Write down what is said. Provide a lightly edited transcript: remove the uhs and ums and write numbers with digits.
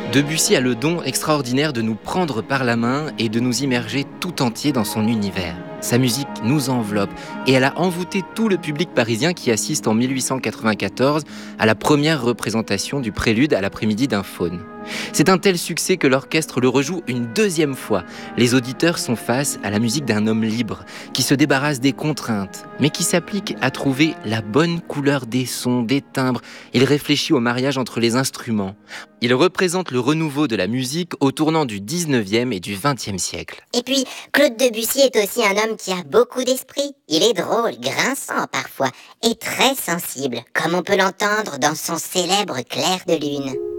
Debussy a le don extraordinaire de nous prendre par la main et de nous immerger tout entier dans son univers. Sa musique nous enveloppe et elle a envoûté tout le public parisien qui assiste en 1894 à la première représentation du prélude à l'après-midi d'un faune. C'est un tel succès que l'orchestre le rejoue une deuxième fois. Les auditeurs sont face à la musique d'un homme libre qui se débarrasse des contraintes, mais qui s'applique à trouver la bonne couleur des sons, des timbres. Il réfléchit au mariage entre les instruments. Il représente le renouveau de la musique au tournant du 19e et du 20e siècle. Et puis, Claude Debussy est aussi un homme qui a beaucoup d'esprit. Il est drôle, grinçant parfois, et très sensible, comme on peut l'entendre dans son célèbre Clair de lune.